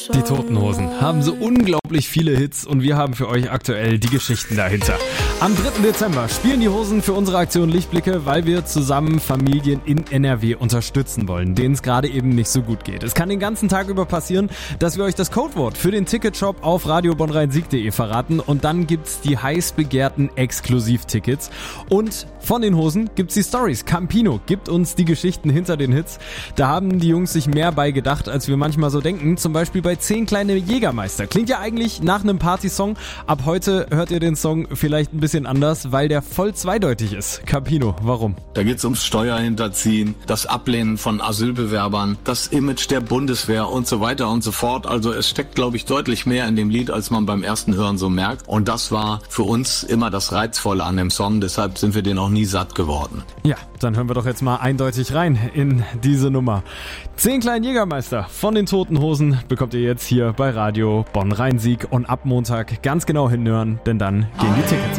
Die Toten Hosen haben so unglaublich viele Hits und wir haben für euch aktuell die Geschichten dahinter. Am 3. Dezember spielen die Hosen für unsere Aktion Lichtblicke, weil wir zusammen Familien in NRW unterstützen wollen, denen es gerade eben nicht so gut geht. Es kann den ganzen Tag über passieren, dass wir euch das Codewort für den Ticketshop auf radiobonnrheinsieg.de verraten und dann gibt's die heiß begehrten Exklusivtickets. Und von den Hosen gibt's die Stories. Campino gibt uns die Geschichten hinter den Hits. Da haben die Jungs sich mehr bei gedacht, als wir manchmal so denken. Zum Beispiel bei 10 kleine Jägermeister. Klingt ja eigentlich nach einem Partysong. Ab heute hört ihr den Song vielleicht ein bisschen anders, weil der voll zweideutig ist. Campino, warum? Da geht's ums Steuerhinterziehen, das Ablehnen von Asylbewerbern, das Image der Bundeswehr und so weiter und so fort. Also es steckt, glaube ich, deutlich mehr in dem Lied, als man beim ersten Hören so merkt. Und das war für uns immer das Reizvolle an dem Song. Deshalb sind wir den auch nie satt geworden. Ja, dann hören wir doch jetzt mal eindeutig rein in diese Nummer. 10 kleinen Jägermeister von den Toten Hosen bekommt ihr jetzt hier bei Radio Bonn-Rhein-Sieg und ab Montag ganz genau hinhören, denn dann gehen die Tickets.